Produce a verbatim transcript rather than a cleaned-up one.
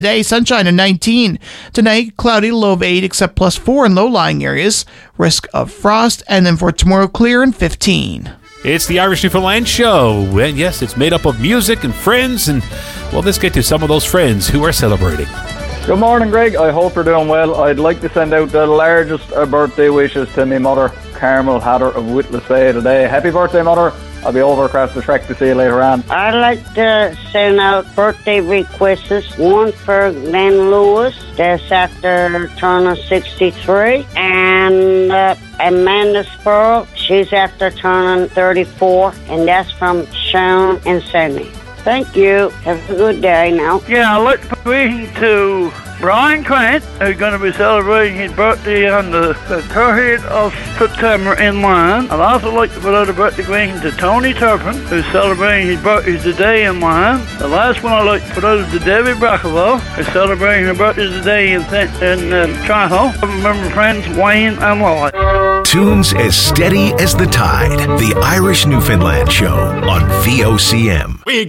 Today, sunshine and nineteen. Tonight, cloudy, low of eight, except plus four in low-lying areas. Risk of frost. And then for tomorrow, clear and fifteen. It's the Irish Newfoundland Show. And yes, it's made up of music and friends. And, well, let's get to some of those friends who are celebrating. Good morning, Greg. I hope you're doing well. I'd like to send out the largest uh, birthday wishes to my mother, Carmel Hatter of Whittlesey today. Happy birthday, Mother. I'll be over across the track to see you later on. I'd like to send out birthday requests. One for Glenn Lewis, that's after turning sixty-three. And uh, Amanda Spurl, she's after turning thirty-four. And that's from Sharon and Sammy. Thank you. Have a good day now. Yeah, I'd like to greeting to Brian Grant, who's going to be celebrating his birthday on the, the thirtieth of September in line. I'd also like to put out a birthday greeting to Tony Turpin, who's celebrating his birthday today in line. The last one I'd like to put out is to Debbie Brackevow, who's celebrating her birthday today in, in uh, Toronto. I remember friends Wayne and Lloyd. Tunes as steady as the tide. The Irish Newfoundland Show on V O C M. We